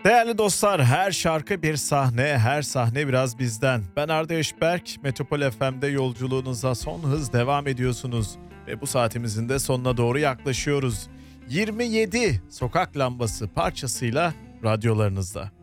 Değerli dostlar, her şarkı bir sahne, her sahne biraz bizden. Ben Arda Işberk, Metropol FM'de yolculuğunuza son hız devam ediyorsunuz. Ve bu saatimizin de sonuna doğru yaklaşıyoruz. 27 Sokak Lambası parçasıyla radyolarınızda.